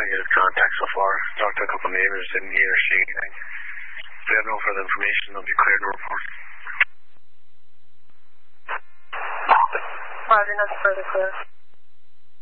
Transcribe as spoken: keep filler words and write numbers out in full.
negative contact so far. Talked to a couple of neighbors, didn't hear or see anything. If we have no further information, they'll be cleared to report. Roger, nothing further, clear.